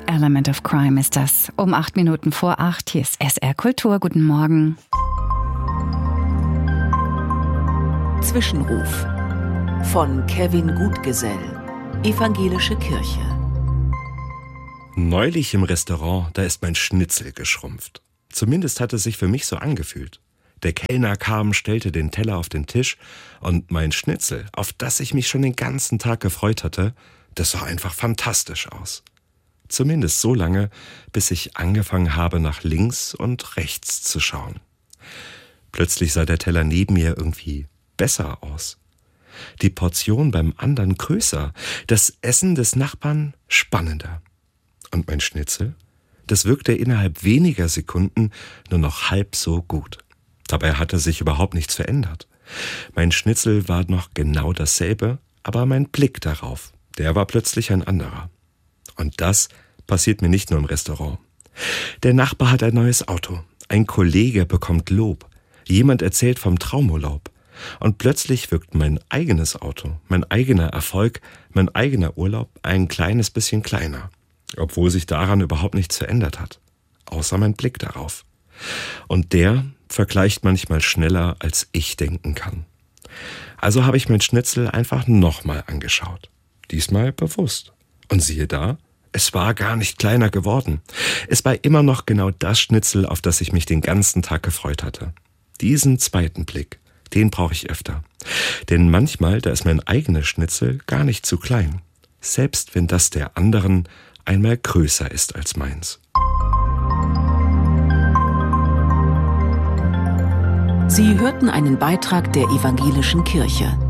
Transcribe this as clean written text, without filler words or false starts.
Element of Crime ist das. Um 8:08. Hier ist SR Kultur. Guten Morgen. Zwischenruf von Kevin Gutgesell, Evangelische Kirche. Neulich im Restaurant, da ist mein Schnitzel geschrumpft. Zumindest hat es sich für mich so angefühlt. Der Kellner kam, stellte den Teller auf den Tisch und mein Schnitzel, auf das ich mich schon den ganzen Tag gefreut hatte, das sah einfach fantastisch aus. Zumindest so lange, bis ich angefangen habe, nach links und rechts zu schauen. Plötzlich sah der Teller neben mir irgendwie besser aus. Die Portion beim anderen größer, das Essen des Nachbarn spannender. Und mein Schnitzel? Das wirkte innerhalb weniger Sekunden nur noch halb so gut. Dabei hatte sich überhaupt nichts verändert. Mein Schnitzel war noch genau dasselbe, aber mein Blick darauf, der war plötzlich ein anderer. Und das passiert mir nicht nur im Restaurant. Der Nachbar hat ein neues Auto, ein Kollege bekommt Lob, jemand erzählt vom Traumurlaub. Und plötzlich wirkt mein eigenes Auto, mein eigener Erfolg, mein eigener Urlaub ein kleines bisschen kleiner. Obwohl sich daran überhaupt nichts verändert hat. Außer mein Blick darauf. Und der vergleicht manchmal schneller, als ich denken kann. Also habe ich mein Schnitzel einfach nochmal angeschaut. Diesmal bewusst. Und siehe da, es war gar nicht kleiner geworden. Es war immer noch genau das Schnitzel, auf das ich mich den ganzen Tag gefreut hatte. Diesen zweiten Blick, den brauche ich öfter. Denn manchmal, da ist mein eigenes Schnitzel gar nicht zu klein. Selbst wenn das der anderen einmal größer ist als meins. Sie hörten einen Beitrag der Evangelischen Kirche.